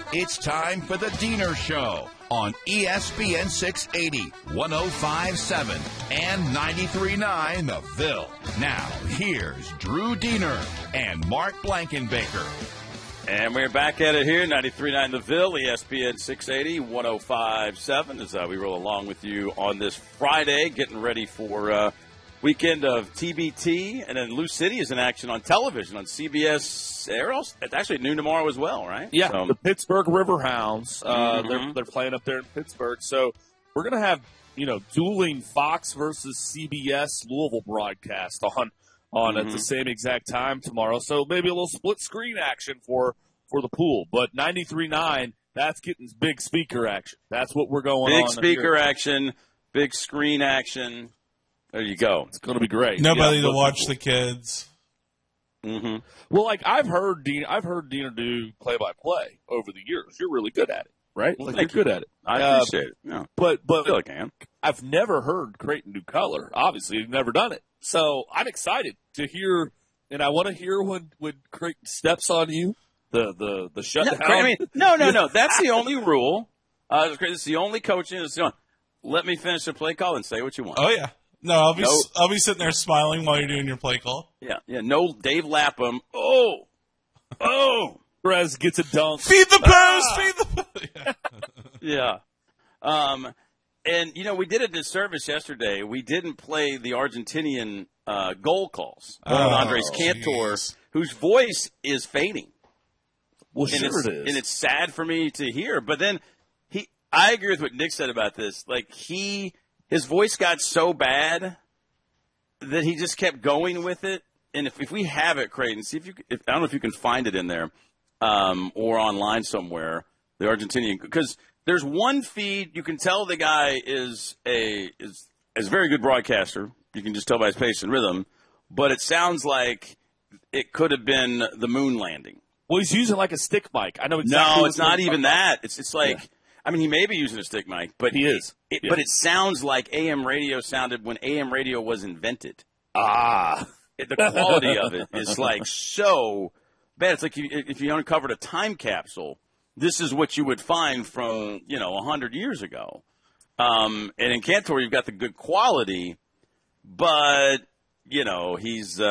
It's time for the Diener Show on ESPN 680, 105.7, and 93.9 The Ville. Now, here's Drew Diener and Mark Blankenbaker. And we're back at it here, 93.9 The Ville, ESPN 680, 105.7, as we roll along with you on this Friday, getting ready for weekend of TBT, and then Lou City is in action on television on CBS. It's actually at noon tomorrow as well, right? Yeah, the Pittsburgh Riverhounds. They're playing up there in Pittsburgh. So we're going to have, dueling Fox versus CBS Louisville broadcast on at the same exact time tomorrow. So maybe a little split screen action for the pool. But 93.9, that's getting big speaker action. That's what we're going on. Big speaker action, big screen action. There you go. It's going to be great. Nobody to watch the kids. Mm-hmm. Well, I've heard Diener do play-by-play over the years. You're really good at it, right? Well, you're good at it. I appreciate it. Yeah. But I feel like I am. I've never heard Creighton do color. Obviously, you've never done it. So I'm excited to hear, and I want to hear when Creighton steps on you, the shutdown. No. That's the only rule. It's the only coaching. Let me finish the play call and say what you want. Oh, yeah. No, I'll be sitting there smiling while you're doing your play call. Yeah. No Dave Lapham. Oh. Perez gets a dunk. Feed the post! Feed the post! Yeah. And, we did a disservice yesterday. We didn't play the Argentinian goal calls. Andres Cantor, whose voice is fading. Well, it is. And it's sad for me to hear. But then I agree with what Nick said about this. Like, his voice got so bad that he just kept going with it. And if we have it, Creighton, see I don't know if you can find it in there or online somewhere, the Argentinian, because there's one feed you can tell the guy is a very good broadcaster. You can just tell by his pace and rhythm, but it sounds like it could have been the moon landing. Well, he's using like a stick mic. I know exactly. No, it's not even that. It's like. Yeah. I mean, he may be using a stick mic, but he is. But it sounds like AM radio sounded when AM radio was invented. The quality of it is like so bad. It's like if you uncovered a time capsule, this is what you would find from 100 years ago. And in Cantor, you've got the good quality, but he's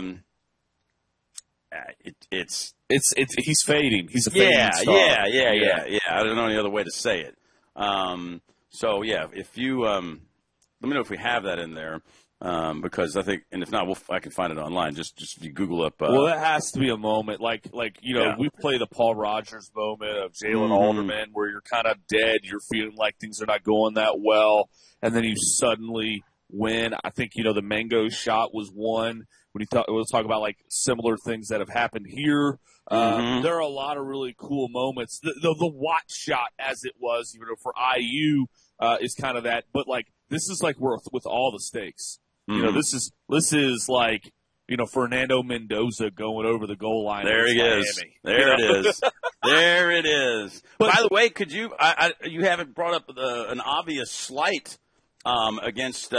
he's fading. He's a fading star. Yeah. I don't know any other way to say it. So yeah, if you let me know if we have that in there, because I think, and if not, I can find it online. Just if you Google up. Well, that has to be a moment we play the Paul Rogers moment of Jalen Alderman, where you're kind of dead, you're feeling like things are not going that well, and then you suddenly win. I think the Mango shot was one. We'll talk about like similar things that have happened here. There are a lot of really cool moments. The Watt shot, as it was, for IU, is kind of that. But like this is like with all the stakes. This is like Fernando Mendoza going over the goal line. There he is. There it is. There it is. By the way, could you? You haven't brought up an obvious slight against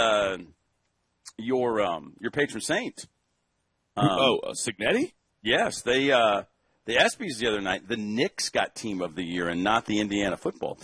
your patron saint. Signetti? Yes, the ESPYs the other night, the Knicks got Team of the Year and not the Indiana football team.